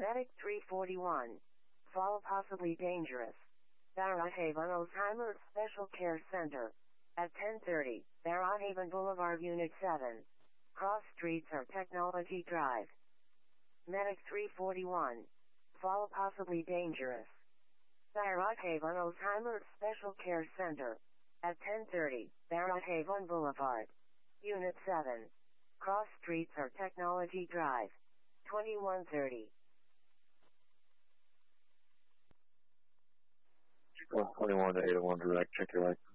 Medic 341. Fall possibly dangerous. Barrhaven Alzheimer's Special Care Center. At 10:30, Barrhaven Boulevard Unit 7. Cross Streets or Technology Drive. Medic 341. Fall possibly dangerous. Barrhaven Alzheimer's Special Care Center. At 10:30, Barrhaven Boulevard. Unit 7. Cross Streets or Technology Drive. 2130. 121 to 801 direct, check your license.